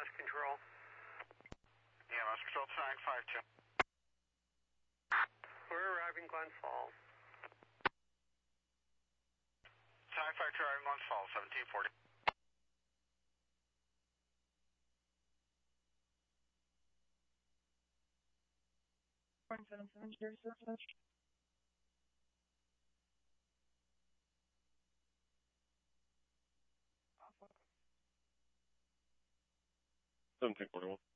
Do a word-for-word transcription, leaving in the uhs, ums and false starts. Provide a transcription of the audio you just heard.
M S Control. E M S Control, Tank five two. We're arriving Glens Falls. Tank five two, arriving Glens Falls, seventeen forty. Point seven seven, zero zero seven. seventeen forty-one.